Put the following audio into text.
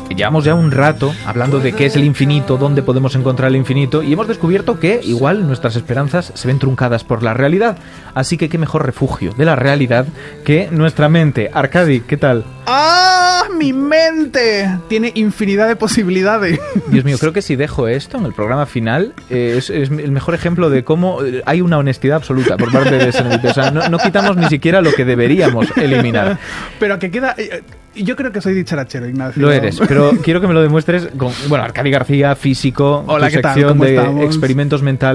llevamos ya un rato hablando de qué es el infinito, dónde podemos encontrar el infinito, y hemos descubierto que igual nuestras esperanzas se ven truncadas por la realidad. Así que qué mejor refugio de la realidad que nuestra mente. Arcadi, ¿qué tal? ¡Ah! ¡Mi mente! Tiene infinidad de posibilidades. Dios mío, creo que si dejo esto en el programa final, es el mejor ejemplo de cómo hay una honestidad absoluta por parte de Serenity. O sea, no quitamos ni siquiera lo que deberíamos eliminar. Pero que queda... Yo creo que soy dicharachero, Ignacio. Lo eres, pero quiero que me lo demuestres con... Bueno, Arcadi García, físico, hola, tu ¿qué tal? sección ¿Cómo de estamos? experimentos mentales.